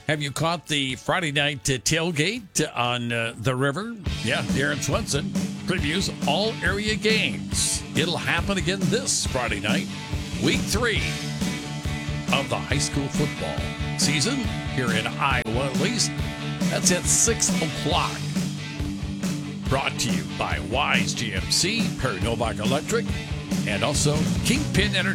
Have you caught the Friday night tailgate on the river? Yeah, Darren Swenson previews all area games. It'll happen again this Friday night, week 3 of the high school football season here in Iowa, at least. That's at 6 o'clock. Brought to you by Wise GMC, Perry Novak Electric, and also Kingpin Entertainment.